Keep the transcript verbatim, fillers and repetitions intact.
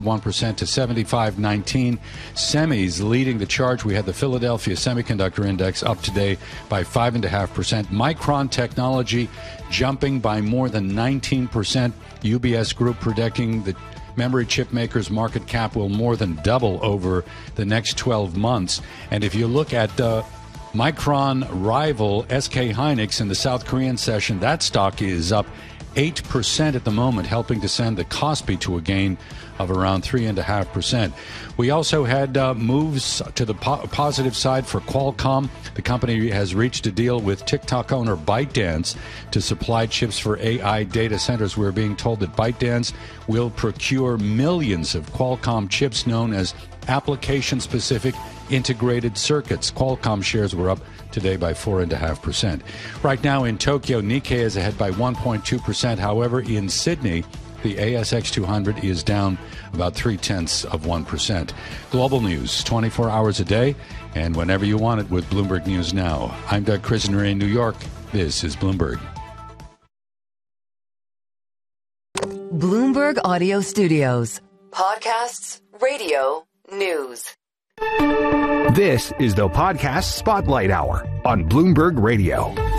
one percent to seventy-five nineteen. Semis leading the charge. We had the Philadelphia Semiconductor Index up today by five point five percent. Micron Technology jumping by more than nineteen percent. U B S Group predicting the memory chip makers' market cap will more than double over the next twelve months. And if you look at uh, Micron rival S K Hynix in the South Korean session, that stock is up eight percent at the moment, helping to send the Kospi to a gain of around three point five percent. We also had uh, moves to the po- positive side for Qualcomm. The company has reached a deal with TikTok owner ByteDance to supply chips for A I data centers. We're being told that ByteDance will procure millions of Qualcomm chips known as application-specific integrated circuits. Qualcomm shares were up today by four point five percent. Right now in Tokyo, Nikkei is ahead by one point two percent. However, in Sydney, the A S X two hundred is down about three-tenths of one percent. Global news, twenty-four hours a day, and whenever you want it with Bloomberg News Now. I'm Doug Krisner in New York. This is Bloomberg. Bloomberg Audio Studios. Podcasts, radio, news. This is the Podcast Spotlight Hour on Bloomberg Radio.